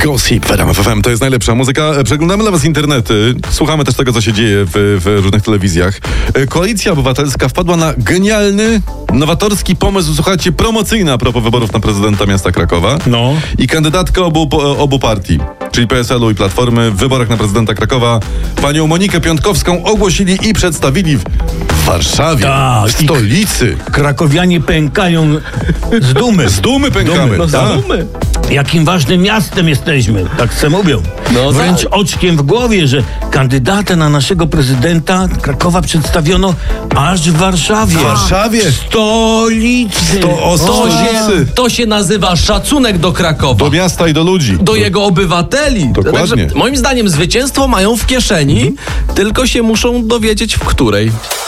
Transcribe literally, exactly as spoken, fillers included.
Gossip w R M F F M to jest najlepsza muzyka. Przeglądamy dla was internety, słuchamy też tego, co się dzieje w, w różnych telewizjach. Koalicja Obywatelska wpadła na genialny, nowatorski pomysł, słuchajcie, promocyjny a propos wyborów na prezydenta miasta Krakowa. No. I kandydatkę obu, obu partii, czyli P S L u i Platformy, w wyborach na prezydenta Krakowa panią Monikę Piątkowską ogłosili i przedstawili w Warszawie, Tak, w stolicy. Krakowianie pękają z dumy. Z dumy pękamy. No, tak. z dumy. Jakim ważnym miastem jesteśmy, tak se mówią. No Wręcz tak. oczkiem w głowie, że kandydata na naszego prezydenta Krakowa przedstawiono aż w Warszawie. W Warszawie? Stolicy. To o To stolicy. się, to się nazywa szacunek do Krakowa. Do miasta i do ludzi. Do jego obywateli. Dokładnie. Także moim zdaniem zwycięstwo mają w kieszeni, tylko się muszą dowiedzieć w której.